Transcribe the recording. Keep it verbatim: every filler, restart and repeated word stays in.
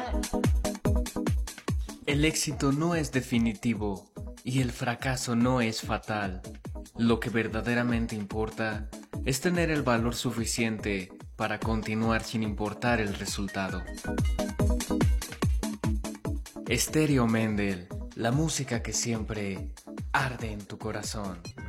El éxito no es definitivo y el fracaso no es fatal. Lo que verdaderamente importa es tener el valor suficiente para continuar sin importar el resultado. Estéreo Mendel, la música que siempre arde en tu corazón.